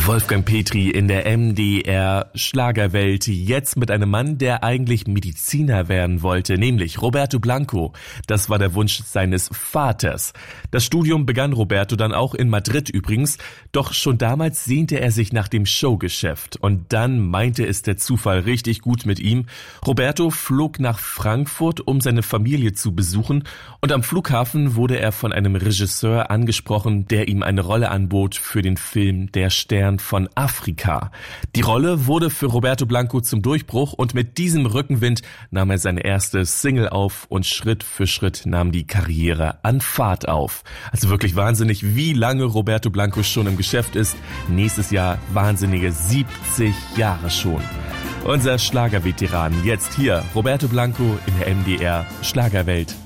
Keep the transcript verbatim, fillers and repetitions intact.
Wolfgang Petri in der M D R Schlagerwelt, jetzt mit einem Mann, der eigentlich Mediziner werden wollte, nämlich Roberto Blanco. Das war der Wunsch seines Vaters. Das Studium begann Roberto dann auch in Madrid übrigens, doch schon damals sehnte er sich nach dem Showgeschäft. Und dann meinte es der Zufall richtig gut mit ihm. Roberto flog nach Frankfurt, um seine Familie zu besuchen, und am Flughafen wurde er von einem Regisseur angesprochen, der ihm eine Rolle anbot für den Film Der Stern von Afrika. Die Rolle wurde für Roberto Blanco zum Durchbruch und mit diesem Rückenwind nahm er seine erste Single auf und Schritt für Schritt nahm die Karriere an Fahrt auf. Also wirklich wahnsinnig, wie lange Roberto Blanco schon im Geschäft ist. Nächstes Jahr wahnsinnige siebzig Jahre schon. Unser Schlagerveteran jetzt hier, Roberto Blanco in der M D R Schlagerwelt.